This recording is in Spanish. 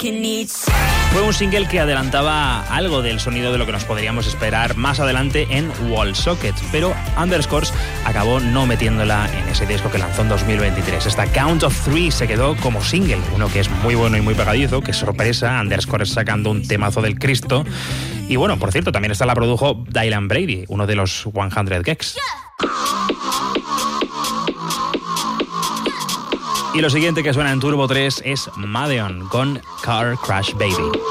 Fue un single que adelantaba algo del sonido de lo que nos podríamos esperar más adelante en Wall Socket, pero Underscores acabó no metiéndola en ese disco que lanzó en 2023. Esta Count of Three se quedó como single, uno que es muy bueno y muy pegadizo. Qué sorpresa, Underscores sacando un temazo del Cristo. Y bueno, por cierto, también la produjo Dylan Brady, uno de los 100 Gecs. Y lo siguiente que suena en Turbo 3 es Madeon con Car Crash Baby.